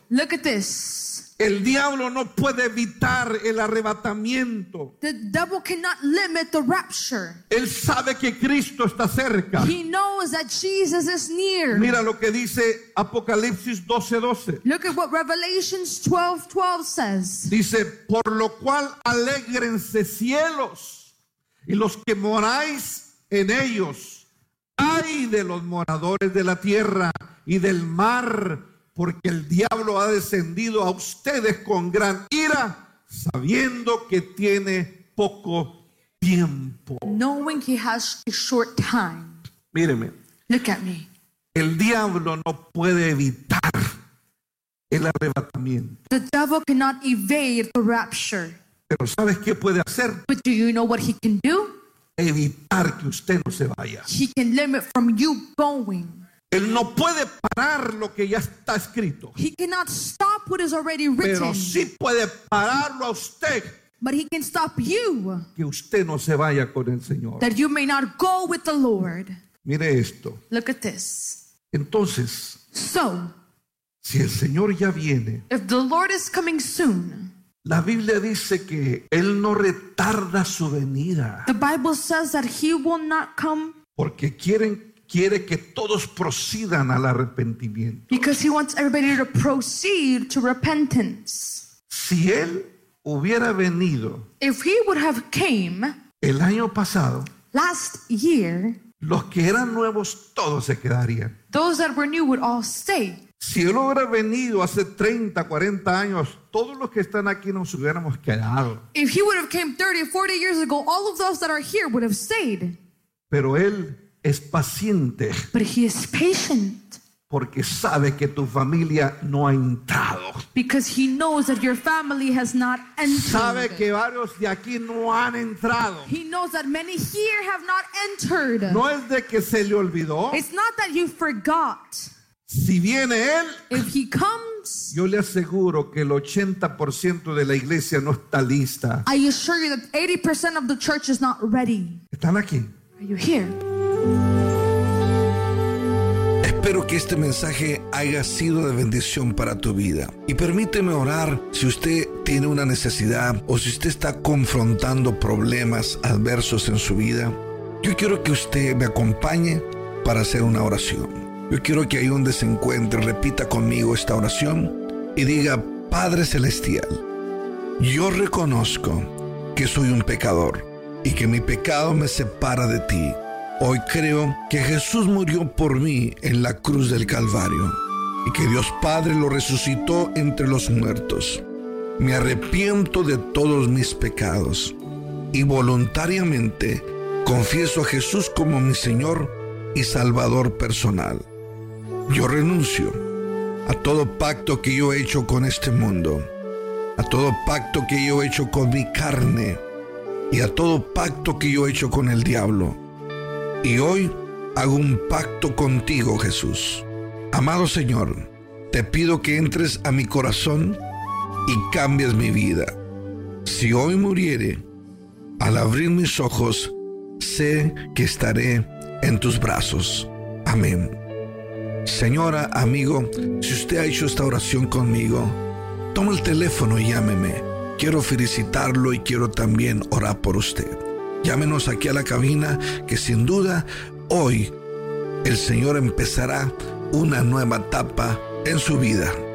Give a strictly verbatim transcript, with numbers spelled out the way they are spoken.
Look at this. El diablo no puede evitar el arrebatamiento. The devil cannot limit the rapture. Él sabe que Cristo está cerca. He knows that Jesus is near. Mira lo que dice Apocalipsis doce doce. Look at what Revelations twelve twelve says. Dice, por lo cual alégrense cielos y los que moráis en ellos. Ay de los moradores de la tierra y del mar, porque el diablo ha descendido a ustedes con gran ira, sabiendo que tiene poco tiempo. Knowing he has a short time. Míreme. Look at me. El diablo no puede evitar el arrebatamiento. The devil cannot evade the rapture. Pero ¿sabes qué puede hacer? But do you know what he can do? Evitar que usted no se vaya. He can limit from you going. Él no puede parar lo que ya está escrito. He cannot stop what is already written. Pero sí puede pararlo a usted. But he can stop you. Que usted no se vaya con el Señor. That you may not go with the Lord. Mire esto. Look at this. Entonces, so, si el Señor ya viene, if the Lord is coming soon, la Biblia dice que Él no retarda su venida. The Bible says that he will not come. Porque quieren, quiere que todos procedan al arrepentimiento. Because he wants everybody to proceed to repentance. Si Él hubiera venido, if he would have came el año pasado, last year, los que eran nuevos todos se quedarían. Those that were new would all stay. Si Él hubiera venido hace treinta, cuarenta años, todos los que están aquí nos hubiéramos quedado. If he would have came thirty, forty years ago, all of those that are here would have stayed. Pero Él es paciente. But he is patient. Porque sabe que tu familia no ha entrado. Because he knows that your family has not entered. Sabe que varios de aquí no han entrado. He knows that many here have not entered. No es de que se le olvidó. It's not that you forgot. Si viene Él, if he comes, yo le aseguro que el ochenta por ciento de la iglesia no está lista. I assure you that eighty percent of the church is not ready. ¿Están aquí? Are you here? Espero que este mensaje haya sido de bendición para tu vida. Y permíteme orar si usted tiene una necesidad o si usted está confrontando problemas adversos en su vida. Yo quiero que usted me acompañe para hacer una oración. Yo quiero que ahí donde se encuentre repita conmigo esta oración y diga: Padre Celestial, yo reconozco que soy un pecador y que mi pecado me separa de ti. Hoy creo que Jesús murió por mí en la cruz del Calvario y que Dios Padre lo resucitó entre los muertos. Me arrepiento de todos mis pecados y voluntariamente confieso a Jesús como mi Señor y Salvador personal. Yo renuncio a todo pacto que yo he hecho con este mundo, a todo pacto que yo he hecho con mi carne y a todo pacto que yo he hecho con el diablo. Y hoy hago un pacto contigo, Jesús. Amado Señor, te pido que entres a mi corazón y cambies mi vida. Si hoy muriere, al abrir mis ojos, sé que estaré en tus brazos. Amén. Señora, amigo, si usted ha hecho esta oración conmigo, toma el teléfono y llámeme. Quiero felicitarlo y quiero también orar por usted. Llámenos aquí a la cabina, que sin duda hoy el Señor empezará una nueva etapa en su vida.